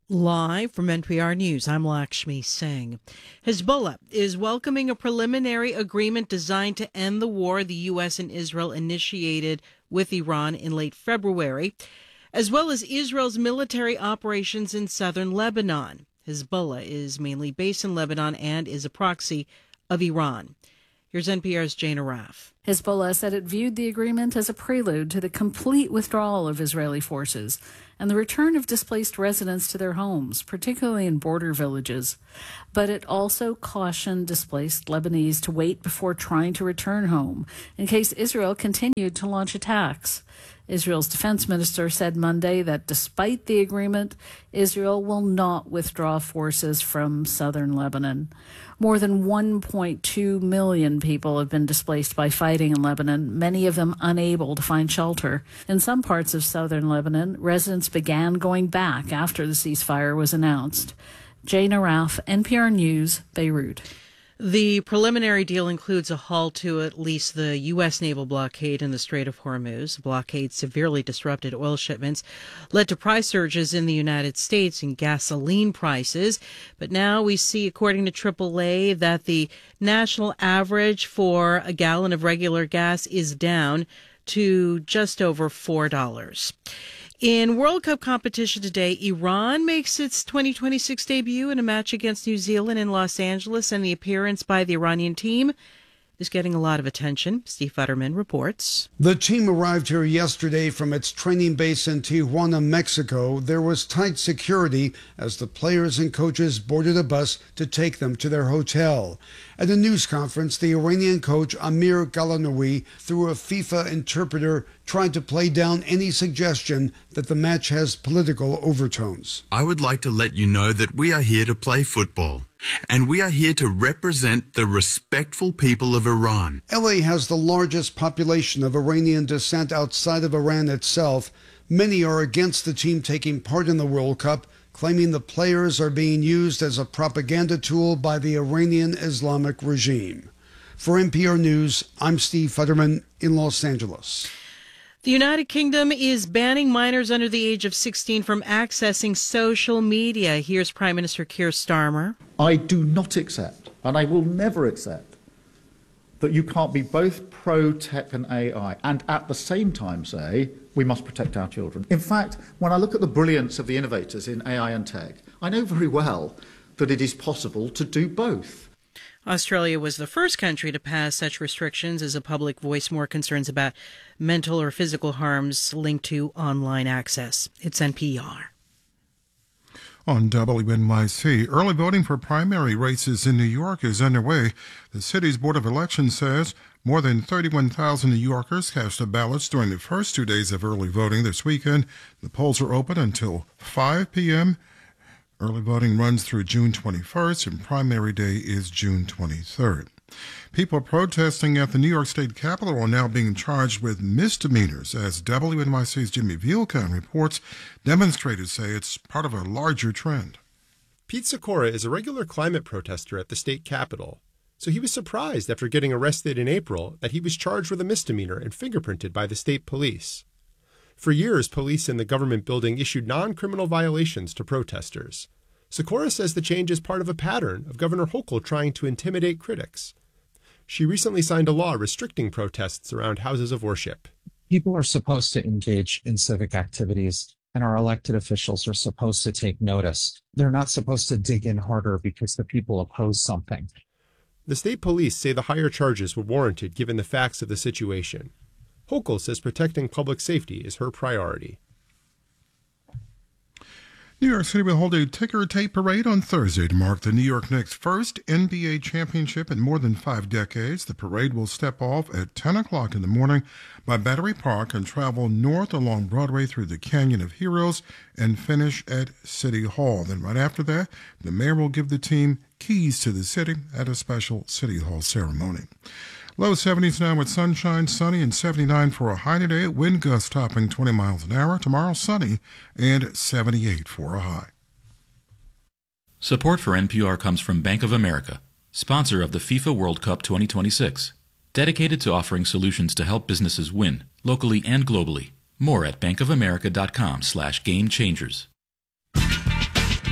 Live from NPR News, I'm Lakshmi Singh. Hezbollah is welcoming a preliminary agreement designed to end the war the U.S. and Israel initiated with Iran in late February, as well as Israel's military operations in southern Lebanon. Hezbollah is mainly based in Lebanon and is a proxy of Iran. Here's NPR's Jane Araf. Hezbollah said it viewed the agreement as a prelude to the complete withdrawal of Israeli forces and the return of displaced residents to their homes, particularly in border villages. But it also cautioned displaced Lebanese to wait before trying to return home in case Israel continued to launch attacks. Israel's defense minister said Monday that despite the agreement, Israel will not withdraw forces from southern Lebanon. More than 1.2 million people have been displaced by fighting in Lebanon, many of them unable to find shelter. In some parts of southern Lebanon, residents began going back after the ceasefire was announced. Jane Araf, NPR News, Beirut. The preliminary deal includes a halt to at least the U.S. naval blockade in the Strait of Hormuz. The blockade severely disrupted oil shipments, led to price surges in the United States in gasoline prices. But now we see, according to AAA, that the national average for a gallon of regular gas is down to just over $4. In World Cup competition today, Iran makes its 2026 debut in a match against New Zealand in Los Angeles, and the appearance by the Iranian team is getting a lot of attention. Steve Futterman reports. The team arrived here yesterday from its training base in Tijuana, Mexico. There was tight security as the players and coaches boarded a bus to take them to their hotel. At a news conference, the Iranian coach Amir Galanoui, through a FIFA interpreter, tried to play down any suggestion that the match has political overtones. I would like to let you know that we are here to play football. And we are here to represent the respectful people of Iran. LA has the largest population of Iranian descent outside of Iran itself. Many are against the team taking part in the World Cup, claiming the players are being used as a propaganda tool by the Iranian Islamic regime. For NPR News, I'm Steve Futterman in Los Angeles. The United Kingdom is banning minors under the age of 16 from accessing social media. Here's Prime Minister Keir Starmer. I do not accept, and I will never accept, that you can't be both pro-tech and AI and at the same time say we must protect our children. In fact, when I look at the brilliance of the innovators in AI and tech, I know very well that it is possible to do both. Australia was the first country to pass such restrictions as a public voiced more concerns about mental or physical harms linked to online access. It's NPR. On WNYC, early voting for primary races in New York is underway. The city's Board of Elections says more than 31,000 New Yorkers cast their ballots during the first 2 days of early voting this weekend. The polls are open until 5 p.m. Early voting runs through June 21st, and primary day is June 23rd. People protesting at the New York State Capitol are now being charged with misdemeanors. As WNYC's Jimmy Vielkan reports, demonstrators say it's part of a larger trend. Pete Sikora is a regular climate protester at the state capitol, so he was surprised after getting arrested in April that he was charged with a misdemeanor and fingerprinted by the state police. For years, police in the government building issued non-criminal violations to protesters. Sikora says the change is part of a pattern of Governor Hochul trying to intimidate critics. She recently signed a law restricting protests around houses of worship. People are supposed to engage in civic activities, and our elected officials are supposed to take notice. They're not supposed to dig in harder because the people oppose something. The state police say the higher charges were warranted given the facts of the situation. Hochul says protecting public safety is her priority. New York City will hold a ticker tape parade on Thursday to mark the New York Knicks' first NBA championship in more than 5 decades. The parade will step off at 10 o'clock in the morning by Battery Park and travel north along Broadway through the Canyon of Heroes and finish at City Hall. Then right after that, the mayor will give the team keys to the city at a special City Hall ceremony. Low 70s now with sunshine, sunny, and 79 for a high today. Wind gusts topping 20 miles an hour. Tomorrow, sunny and 78 for a high. Support for NPR comes from Bank of America, sponsor of the FIFA World Cup 2026, dedicated to offering solutions to help businesses win, locally and globally. More at bankofamerica.com/gamechangers.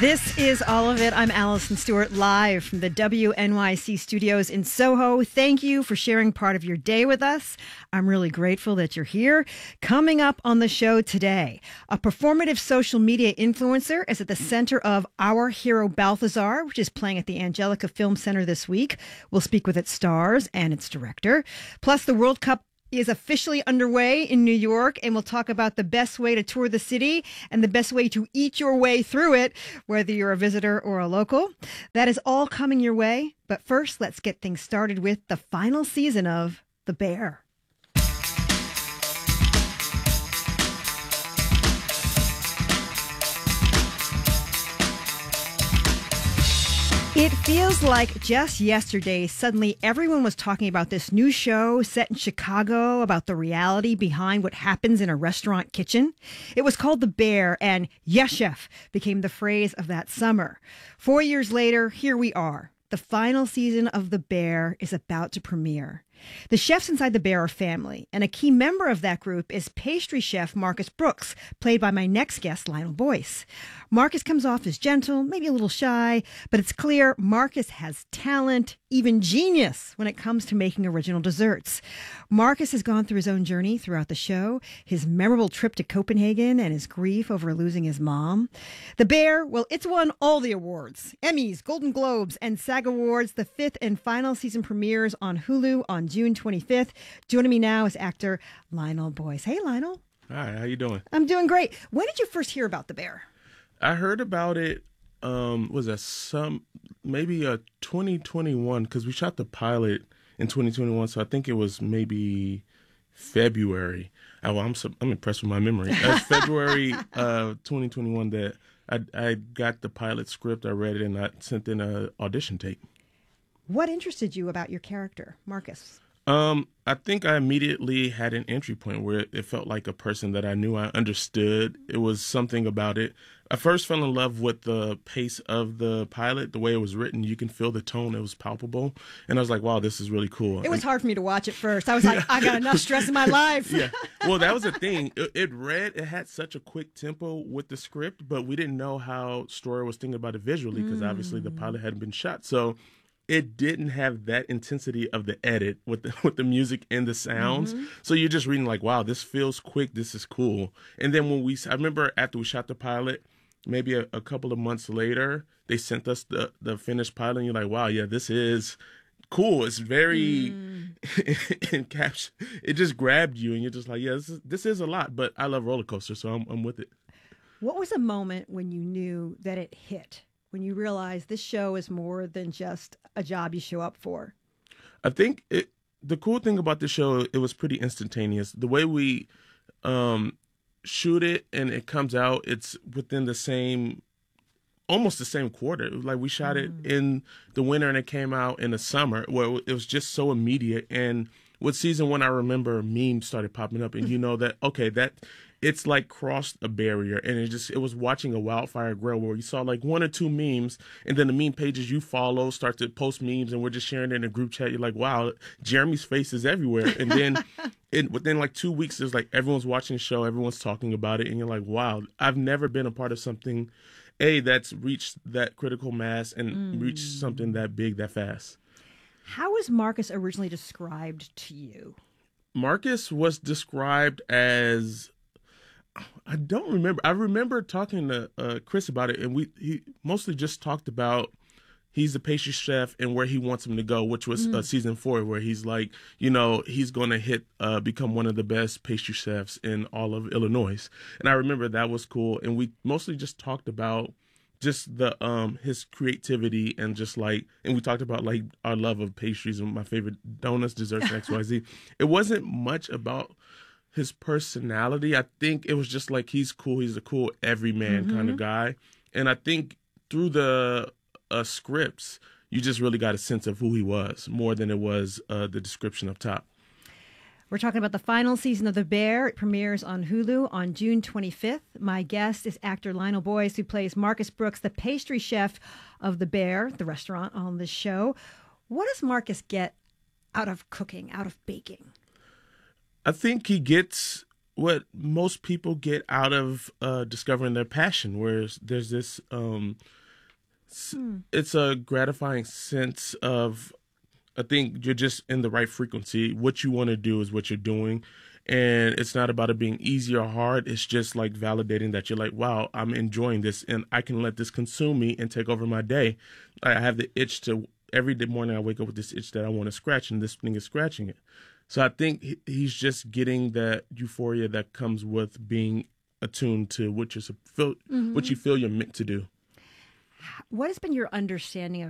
This is All of It. I'm Allison Stewart, live from the WNYC studios in Soho. Thank you for sharing part of your day with us. I'm really grateful that you're here. Coming up on the show today, a performative social media influencer is at the center of Our Hero Balthazar, which is playing at the Angelica Film Center this week. We'll speak with its stars and its director. Plus, the World Cup is officially underway in New York, and we'll talk about the best way to tour the city and the best way to eat your way through it, whether you're a visitor or a local. That is all coming your way. But first, let's get things started with the final season of The Bear. It feels like just yesterday, suddenly everyone was talking about this new show set in Chicago about the reality behind what happens in a restaurant kitchen. It was called The Bear, and "Yes, Chef" became the phrase of that summer. 4 years later, here we are. The final season of The Bear is about to premiere. The chefs inside The Bear are family, and a key member of that group is pastry chef Marcus Brooks, played by my next guest, Lionel Boyce. Marcus comes off as gentle, maybe a little shy, but it's clear Marcus has talent, even genius, when it comes to making original desserts. Marcus has gone through his own journey throughout the show, his memorable trip to Copenhagen and his grief over losing his mom. The Bear, well, it's won all the awards, Emmys, Golden Globes, and SAG Awards. The 5th and final season premieres on Hulu on June 25th. Joining me now is actor Lionel Boyce. Hey, Lionel. Hi, how you doing? I'm doing great. When did you first hear about The Bear? I heard about it, was that maybe 2021, because we shot the pilot in 2021, so I think it was maybe February. I'm impressed with my memory. It was February 2021 that I got the pilot script, I read it, and I sent in an audition tape. What interested you about your character, Marcus? I think I immediately had an entry point where it felt like a person that I knew I understood. It was something about it. I first fell in love with the pace of the pilot, the way it was written. You can feel the tone. It was palpable. And I was like, wow, this is really cool. It was hard for me to watch at first. I was like, I got enough stress in my life. Yeah. Well, that was the thing. It had such a quick tempo with the script, but we didn't know how Story was thinking about it visually because obviously the pilot hadn't been shot. So it didn't have that intensity of the edit with the music and the sounds. Mm-hmm. So you're just reading like, wow, this feels quick. This is cool. And then I remember after we shot the pilot, maybe a couple of months later, they sent us the finished pilot. And you're like, wow, yeah, this is cool. It's very it just grabbed you. And you're just like, yeah, this is a lot. But I love roller coasters, so I'm with it. What was a moment when you knew that it hit? When you realized this show is more than just a job you show up for? I think the cool thing about the show, it was pretty instantaneous. The way we shoot it and it comes out, it's within almost the same quarter. It was like we shot it in the winter and it came out in the summer, where it was just so immediate. And with season 1, I remember memes started popping up, and you know that, okay, that it's like crossed a barrier, and it was watching a wildfire grow where you saw like 1 or 2 memes, and then the meme pages you follow start to post memes, and we're just sharing it in a group chat. You're like, wow, Jeremy's face is everywhere. And then within like 2 weeks, there's like everyone's watching the show, everyone's talking about it, and you're like, wow, I've never been a part of something, that's reached that critical mass and reached something that big that fast. How was Marcus originally described to you? Marcus was described as, I don't remember. I remember talking to Chris about it, and he mostly just talked about he's a pastry chef and where he wants him to go, which was season 4, where he's like, he's going to become one of the best pastry chefs in all of Illinois. And I remember that was cool. And we mostly just talked about just the his creativity and just like, and we talked about like our love of pastries and my favorite donuts, desserts, XYZ. It wasn't much about his personality. I think it was just like, he's cool. He's a cool everyman kind of guy. And I think through the scripts, you just really got a sense of who he was more than it was the description up top. We're talking about the final season of The Bear. It premieres on Hulu on June 25th. My guest is actor Lionel Boyce, who plays Marcus Brooks, the pastry chef of The Bear, the restaurant on this show. What does Marcus get out of cooking, out of baking? I think he gets what most people get out of discovering their passion, whereas there's this it's a gratifying sense of, I think you're just in the right frequency. What you want to do is what you're doing. And it's not about it being easy or hard. It's just like validating that you're like, wow, I'm enjoying this and I can let this consume me and take over my day. I have the itch to, every day morning I wake up with this itch that I want to scratch, and this thing is scratching it. So I think he's just getting that euphoria that comes with being attuned to what you feel you're meant to do. What has been your understanding of